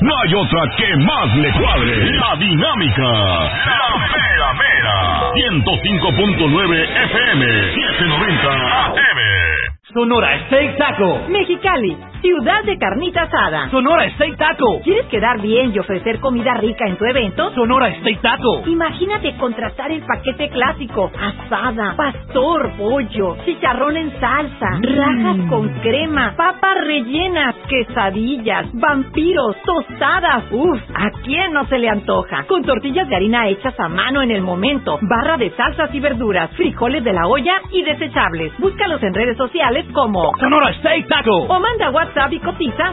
no hay otra que más le cuadre. La dinámica. La mera mera. 105.9 FM. 790 AM. Sonora Steak Taco. Mexicali, ciudad de carnita asada. Sonora Steak Taco. ¿Quieres quedar bien y ofrecer comida rica en tu evento? Sonora Steak Taco. Imagínate contratar el paquete clásico: asada, pastor, pollo, chicharrón en salsa, rajas con crema, papas rellenas, quesadillas, vampiros, tostadas. Uf, ¿a quién no se le antoja? Con tortillas de harina hechas a mano en el momento, barra de salsas y verduras, frijoles de la olla y desechables. Búscalos en redes sociales como Sonora Steak Taco. O manda WhatsApp y cotiza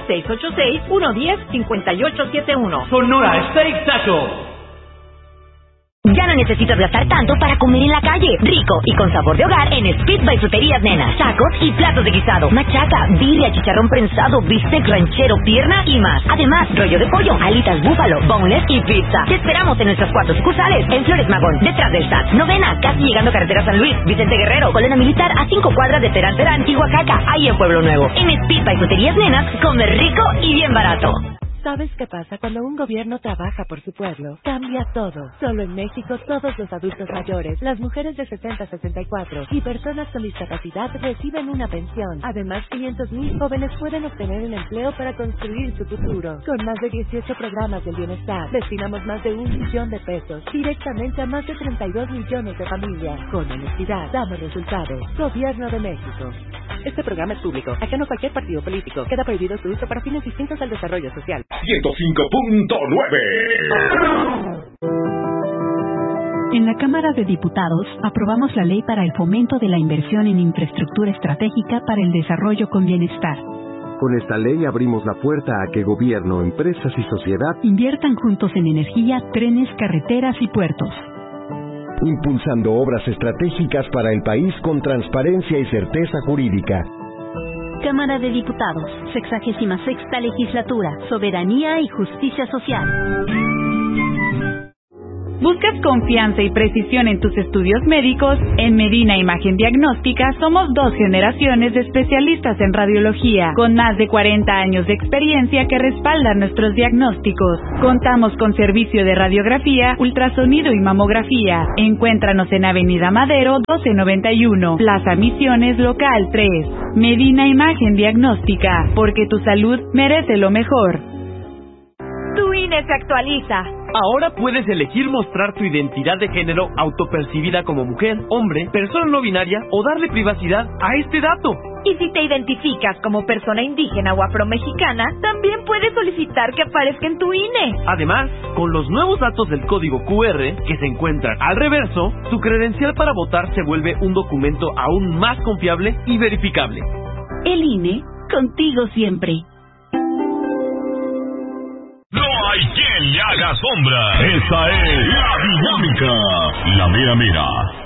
686-110-5871. Sonora Steak Taco. Ya no necesitas gastar tanto para comer en la calle. Rico y con sabor de hogar en Speed by Fruterías Nenas. Tacos y platos de guisado, machaca, birria, chicharrón prensado, bistec ranchero, pierna y más. Además, rollo de pollo, alitas búfalo, boneless y pizza. Te esperamos en nuestras 4 sucursales. En Flores Magón, detrás del SAT. Novena, casi llegando a Carretera San Luis. Vicente Guerrero, Colonia Militar, a 5 cuadras de Terán y Oaxaca. Ahí en Pueblo Nuevo. En Speed by Fruterías Nenas, comer rico y bien barato. ¿Sabes qué pasa cuando un gobierno trabaja por su pueblo? Cambia todo. Solo en México todos los adultos mayores, las mujeres de 60 a 64 y personas con discapacidad reciben una pensión. Además, 500,000 jóvenes pueden obtener un empleo para construir su futuro. Con más de 18 programas del bienestar, destinamos más de 1 billón de pesos directamente a más de 32 millones de familias. Con honestidad, damos resultados. Gobierno de México. Este programa es público, ajeno a cualquier partido político. Queda prohibido su uso para fines distintos al desarrollo social. 105.9. En la Cámara de Diputados aprobamos la ley para el fomento de la inversión en infraestructura estratégica para el desarrollo con bienestar. Con esta ley abrimos la puerta a que gobierno, empresas y sociedad inviertan juntos en energía, trenes, carreteras y puertos. Impulsando obras estratégicas para el país con transparencia y certeza jurídica. Cámara de Diputados, 66ª Legislatura, Soberanía y Justicia Social. ¿Buscas confianza y precisión en tus estudios médicos? En Medina Imagen Diagnóstica somos 2 generaciones de especialistas en radiología, con más de 40 años de experiencia que respaldan nuestros diagnósticos. Contamos con servicio de radiografía, ultrasonido y mamografía. Encuéntranos en Avenida Madero 1291, Plaza Misiones, local 3. Medina Imagen Diagnóstica, porque tu salud merece lo mejor. Tu INE se actualiza. Ahora puedes elegir mostrar tu identidad de género autopercibida como mujer, hombre, persona no binaria o darle privacidad a este dato. Y si te identificas como persona indígena o afromexicana, también puedes solicitar que aparezca en tu INE. Además, con los nuevos datos del código QR que se encuentran al reverso, tu credencial para votar se vuelve un documento aún más confiable y verificable. El INE, contigo siempre. No hay quien le haga sombra. Esta es la dinámica. La mera mera.